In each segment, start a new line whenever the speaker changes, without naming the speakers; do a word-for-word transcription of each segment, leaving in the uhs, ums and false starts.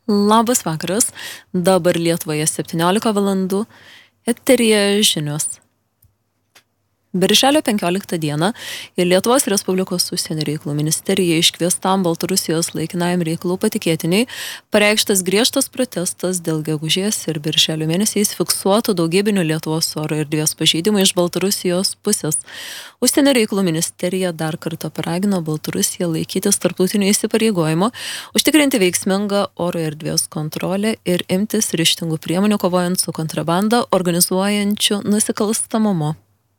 Labas vakaras, dabar Lietuvoje septyniolika valandų, eteryje žinios. Birželio penkioliktą dieną ir Lietuvos Respublikos užsienio reikalų ministerija iškviestam Baltarusijos laikinajam reikalų patikėtiniai pareikštas griežtas protestas dėl gegužės ir birželio mėnesiais fiksuotų daugybinių Lietuvos oro erdvės pažeidimų iš Baltarusijos pusės. Užsienio reikalų ministerija dar kartą paragino Baltarusiją laikytis tarptautinių įsipareigojimų, užtikrinti veiksmingą oro erdvės kontrolę ir imtis ryžtingų priemonių kovojant su kontrabanda organizuojančiu nusikalstamumu.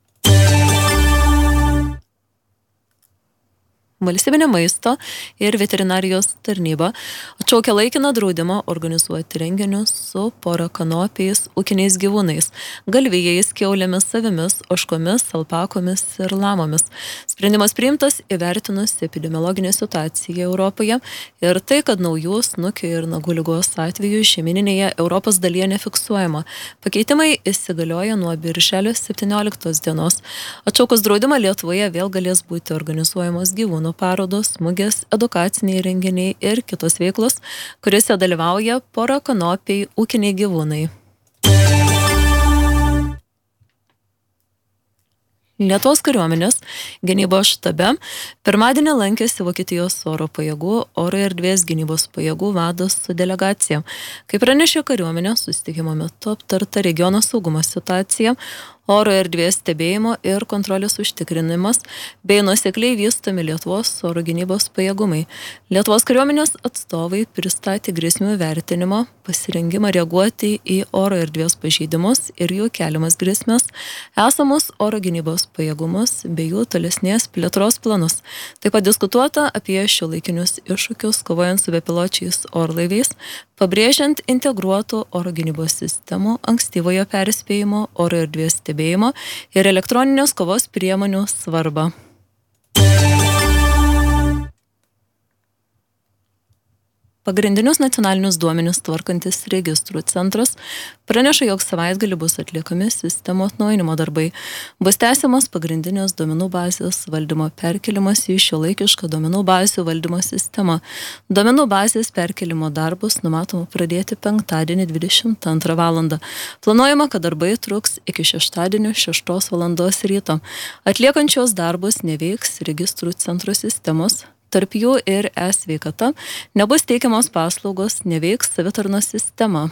Valstybinė maisto ir veterinarijos tarnyba atšaukia laikiną draudimą organizuoti renginius su pora kanopiais ūkiniais gyvūnais, galvijais, kiaulėmis, avimis, ožkomis, alpakomis ir lamomis. Sprendimas priimtas įvertinus epidemiologinę situaciją Europoje ir tai, kad naujų snukio ir nagų ligos atvejų žemyninėje Europos dalyje nefiksuojama. Pakeitimai įsigalioja nuo birželio septynioliktos dienos. Atšaukus draudimą Lietuvoje vėl galės būti organizuojamos gyvūnų parodos, mugės, edukaciniai renginiai ir kitos veiklos, kuriuose dalyvauja pora kanopiai ūkiniai gyvūnai. Lietuvos kariuomenės gynybos štabe pirmadienį lankėsi Vokietijos oro pajėgų, oro erdvės gynybos pajėgų vadas su delegacija. Kaip pranešė kariuomenė, susitikimo metu aptarta regiono saugumo situacija, oro erdvės stebėjimo ir kontrolės užtikrinimas bei nuosekliai vystomi Lietuvos oro gynybos pajėgumai. Lietuvos kariuomenės atstovai pristatė grėsmių vertinimo, pasirengimą reaguoti į oro erdvės pažeidimus ir jų keliamas grėsmes, esamus oro gynybos pajėgumus bei jų tolesnės plėtros planus. Taip pat diskutuota apie šiuolaikinius iššūkius kovojant su bepiločiais orlaiviais, pabrėžiant integruotų oro gynybos sistemų, ankstyvojo perspėjimo, oro erdvės stebėjimo ir elektroninės kovos priemonių svarbą. Pagrindinius nacionalinius duomenis tvarkantis registrų centras praneša, jog savaitgalį bus atliekami sistemo atnaujinimo darbai. Bus tęsiamas pagrindinės duomenų bazės valdymo perkelimas į šiuolaikišką duomenų bazių valdymo sistemą. Duomenų bazės perkelimo darbus numatoma pradėti penktadienį dvidešimt antrą valandą. Planuojama, kad darbai truks iki šeštadienio šeštos valandos ryto. Atliekančios darbus neveiks registrų centro sistemos. Tarp jų ir e-sveikata, nebus teikiamos paslaugos, neveiks savitarnos sistema.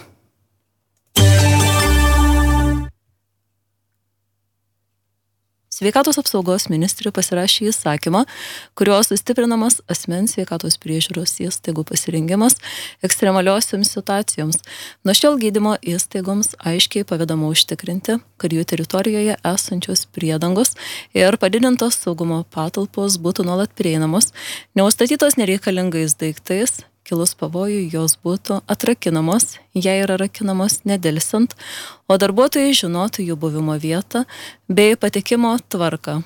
Sveikatos apsaugos ministrė pasirašė įsakymą, kuriuo sustiprinamas asmens sveikatos priežiūros įstaigų pasirengimas ekstremaliosioms situacijoms. Nuo šiol gydymo įstaigoms aiškiai pavedama užtikrinti, kad jų teritorijoje esančios priedangos ir padidintos saugumo patalpos būtų nuolat prieinamos, neužstatytos nereikalingais daiktais, kilus pavojui jos būtų atrakinamos, jei yra rakinamos nedelsiant, o darbuotojai žinotų jų buvimo vietą bei patekimo tvarką.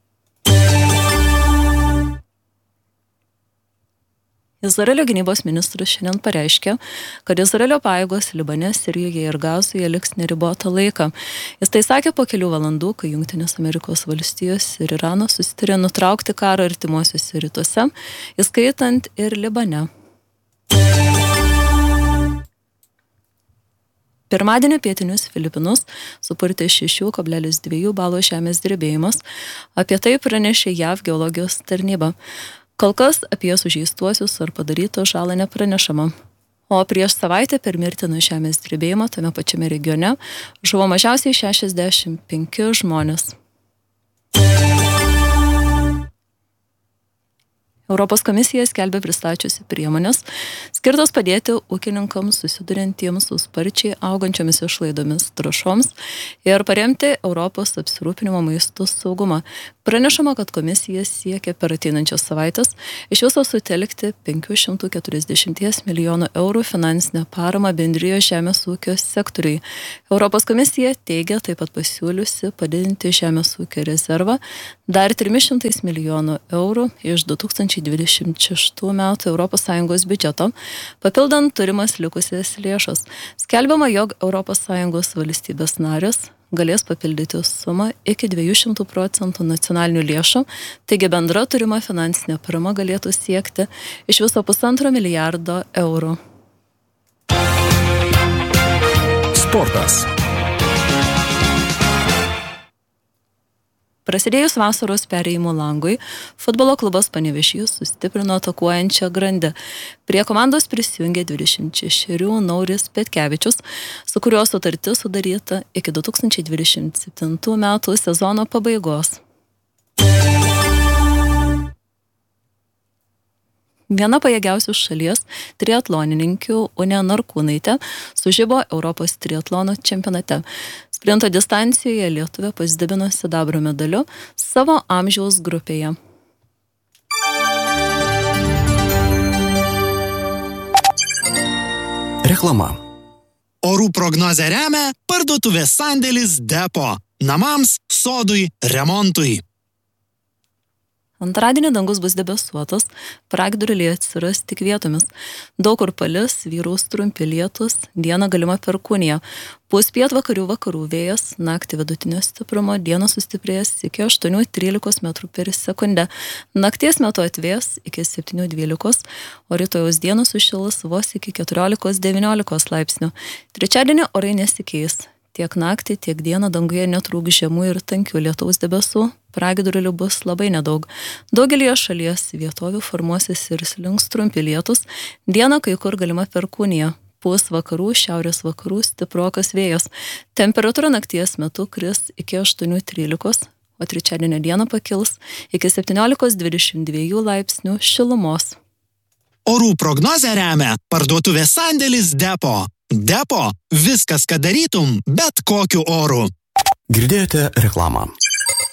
Izraelio gynybos ministras šiandien pareiškė, kad Izraelio pajėgos Libane, Sirijoje ir Gazoje liks neribotą laiką. Jis tai sakė po kelių valandų, kai Jungtinės Amerikos valstijos ir Iranas susitarė nutraukti karą artimuosiuose rytuose, įskaitant ir Libane. Pirmadienį pietinius Filipinus supurtė šeši kablelis du balo žemės drebėjimas. Apie tai pranešė J A V geologijos tarnyba. Kol kas apie sužeistuosius ar padarytą žalą nepranešama. O prieš savaitę per mirtiną žemės drebėjimą tame pačiame regione žuvo mažiausiai šešiasdešimt penki žmonės. Europos komisija skelbia pristačiusi priemonės, skirtos padėti ūkininkams susiduriantiems su sparčiai augančiomis išlaidomis trąšoms ir paremti Europos apsirūpinimo maistų saugumą. Pranešama, kad komisija siekia per ateinančias savaitės iš viso sutelkti penki šimtai keturiasdešimt milijonų eurų finansinę paramą bendrijos žemės ūkio sektoriui. Europos komisija teigia taip pat pasiūliusi padidinti žemės ūkio rezervą dar trimis šimtais milijonų eurų iš du tūkstančiai dvidešimt šeštų metų Europos Sąjungos biudžeto, papildant turimas likusias lėšas. Skelbiama, jog Europos Sąjungos valstybės narės galės papildyti sumą iki dviejų šimtų procentų nacionalinių lėšų, taigi bendra turima finansinė parama galėtų siekti iš viso pusantro milijardo eurų.
Sportas.
Prasidėjus vasaros perėjimo langui, futbolo klubas Panevėžys sustiprino atakuojančią grandę. Prie komandos prisijungė dvidešimt šešerių Nauris Petkevičius, su kuriuo sutartis sudaryta iki du tūkstančiai dvidešimt septintų metų sezono pabaigos. Viena pajėgiausių šalies triatlonininkių Unė Narkūnaitė sužibo Europos triatlono čempionate. Sprinto distancijoje lietuvė pasidabino sidabro medaliu savo amžiaus grupėje.
Reklama.
Orų prognozę remia parduotuvės sandėlis Depo. Namams, sodui, remontui.
Antradienį dangus bus debesuotas, pragiedruliai atsiras tik vietomis. Daug kur palis, vyraus trumpi lietūs, dieną galima perkūnija. Pūs pietvakarių vakarų vėjas, naktį vidutinio stiprumo, dieną sustiprės iki aštuonių trylikos metrų per sekundę. Nakties metu atvės iki septynių dvylikos, o rytojaus dieną sušils vos iki keturiolikos devyniolikos laipsnių. Trečiadienį orai nesikeis. Tiek naktį, tiek dieną danguje netrūks žemų ir tankių lietaus debesų, pragiedrulių bus labai nedaug. Daugelyje šalies vietovių formuosis ir slinks trumpi lietus, dieną kai kur galima perkūnija. Pūs vakarų, šiaurės vakarų stiprokas vėjas. Temperatūra nakties metu kris iki aštuonių trylikos, o trečiadienio dieną pakils iki septyniolikos dvidešimt dviejų laipsnių šilumos.
Orų prognozę remia parduotuvės sandėlis Depo. Depo – viskas, ką darytum, bet kokiu oru.
Girdėjote reklamą.